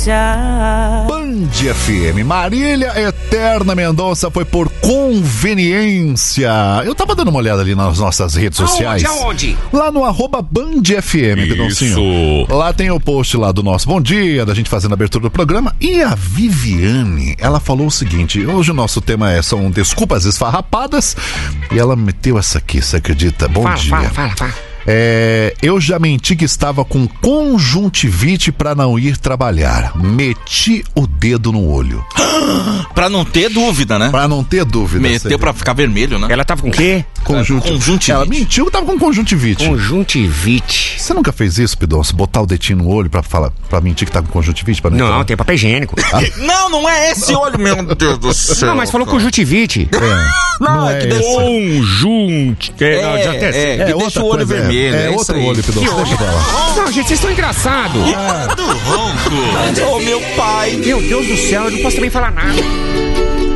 Band FM. Marília Eterna Mendonça foi por conveniência. Eu tava dando uma olhada ali nas nossas redes sociais. Aonde? Lá no @Band FM, Pedoncinho. Lá tem o post lá do nosso Bom Dia, da gente fazendo a abertura do programa. E a Viviane, ela falou o seguinte: hoje o nosso tema são desculpas esfarrapadas. E ela meteu essa aqui, você acredita? Bom dia. Fala. Eu já menti que estava com conjuntivite pra não ir trabalhar. Meti o dedo no olho. Pra não ter dúvida, né? Pra não ter dúvida. Meteu pra ficar vermelho, né? Ela tava com o quê? Conjuntivite. Ela mentiu que tava com conjuntivite. Conjuntivite. Você nunca fez isso, Pidoncio? Botar o dedinho no olho pra mentir que tá com conjuntivite? Pra não, tem papel higiênico. Não é esse olho, meu Deus do céu. Não, mas falou conjuntivite. Não, é que deixa outra o olho vermelho. É outro olho, Pidoncio. Deixa pra lá. Não, gente, vocês estão engraçados. Do ronco. Oh, meu pai. Meu Deus do céu, eu não posso também falar nada.